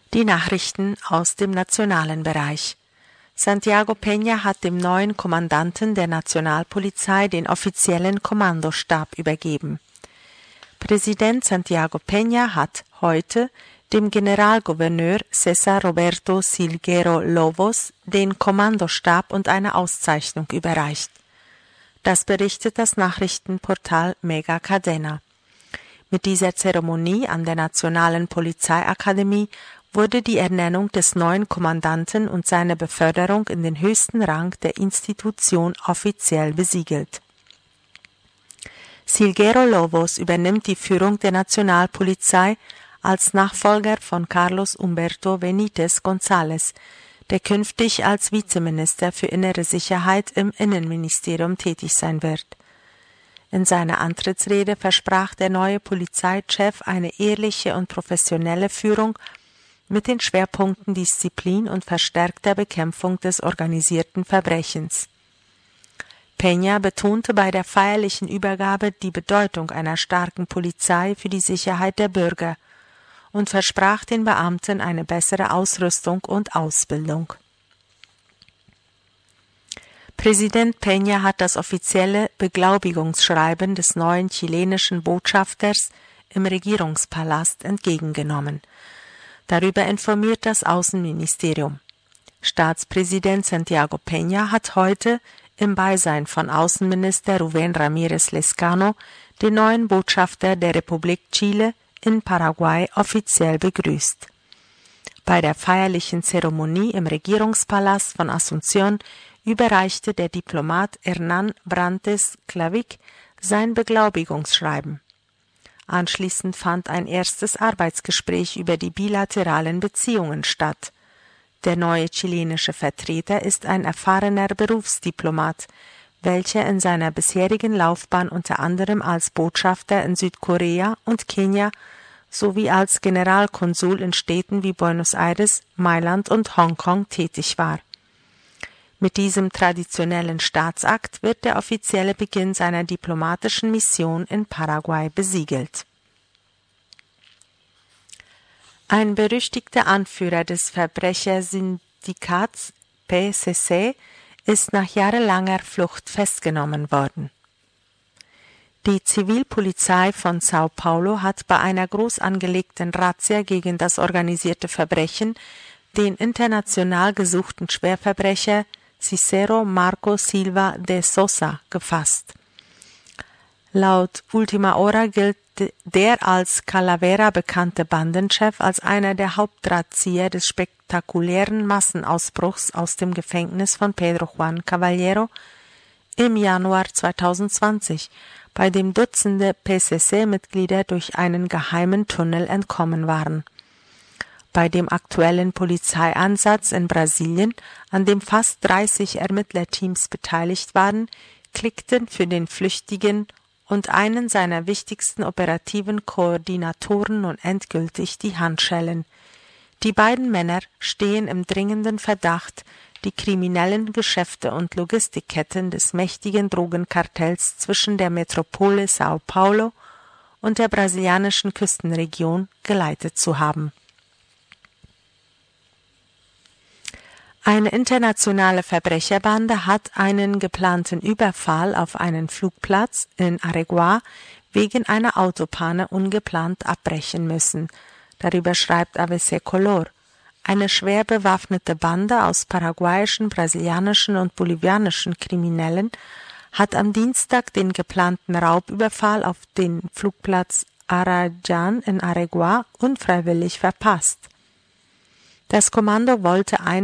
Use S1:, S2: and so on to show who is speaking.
S1: Die Nachrichten aus dem nationalen Bereich. Santiago Peña hat dem neuen Kommandanten der Nationalpolizei den offiziellen Kommandostab übergeben. Präsident Santiago Peña hat heute dem Generalgouverneur César Roberto Silguero Lobos den Kommandostab und eine Auszeichnung überreicht. Das berichtet das Nachrichtenportal Mega Cadena. Mit dieser Zeremonie an der Nationalen Polizeiakademie wurde die Ernennung des neuen Kommandanten und seine Beförderung in den höchsten Rang der Institution offiziell besiegelt. Silguero Lobos übernimmt die Führung der Nationalpolizei als Nachfolger von Carlos Humberto Benítez González, der künftig als Vizeminister für innere Sicherheit im Innenministerium tätig sein wird. In seiner Antrittsrede versprach der neue Polizeichef eine ehrliche und professionelle Führung mit den Schwerpunkten Disziplin und verstärkter Bekämpfung des organisierten Verbrechens. Peña betonte bei der feierlichen Übergabe die Bedeutung einer starken Polizei für die Sicherheit der Bürger und versprach den Beamten eine bessere Ausrüstung und Ausbildung. Präsident Peña hat das offizielle Beglaubigungsschreiben des neuen chilenischen Botschafters im Regierungspalast entgegengenommen. Darüber informiert das Außenministerium. Staatspräsident Santiago Peña hat heute im Beisein von Außenminister Rubén Ramírez Lezcano den neuen Botschafter der Republik Chile in Paraguay offiziell begrüßt. Bei der feierlichen Zeremonie im Regierungspalast von Asunción überreichte der Diplomat Hernán Brantes Clavic sein Beglaubigungsschreiben. Anschließend fand ein erstes Arbeitsgespräch über die bilateralen Beziehungen statt. Der neue chilenische Vertreter ist ein erfahrener Berufsdiplomat, welcher in seiner bisherigen Laufbahn unter anderem als Botschafter in Südkorea und Kenia sowie als Generalkonsul in Städten wie Buenos Aires, Mailand und Hongkong tätig war. Mit diesem traditionellen Staatsakt wird der offizielle Beginn seiner diplomatischen Mission in Paraguay besiegelt. Ein berüchtigter Anführer des Verbrechersyndikats PCC ist nach jahrelanger Flucht festgenommen worden. Die Zivilpolizei von Sao Paulo hat bei einer groß angelegten Razzia gegen das organisierte Verbrechen den international gesuchten Schwerverbrecher Cicero Marco Silva de Sousa gefasst. Laut Última Hora gilt der als Calavera bekannte Bandenchef als einer der Hauptdrahtzieher des spektakulären Massenausbruchs aus dem Gefängnis von Pedro Juan Caballero im Januar 2020, bei dem Dutzende PCC-Mitglieder durch einen geheimen Tunnel entkommen waren. Bei dem aktuellen Polizeieinsatz in Brasilien, an dem fast 30 Ermittlerteams beteiligt waren, klickten für den Flüchtigen und einen seiner wichtigsten operativen Koordinatoren nun endgültig die Handschellen. Die beiden Männer stehen im dringenden Verdacht, die kriminellen Geschäfte und Logistikketten des mächtigen Drogenkartells zwischen der Metropole São Paulo und der brasilianischen Küstenregion geleitet zu haben. Eine internationale Verbrecherbande hat einen geplanten Überfall auf einen Flugplatz in Areguá wegen einer Autopanne ungeplant abbrechen müssen. Darüber schreibt ABC Color. Eine schwer bewaffnete Bande aus paraguayischen, brasilianischen und bolivianischen Kriminellen hat am Dienstag den geplanten Raubüberfall auf den Flugplatz Arrayán in Areguá unfreiwillig verpasst. Das Kommando wollte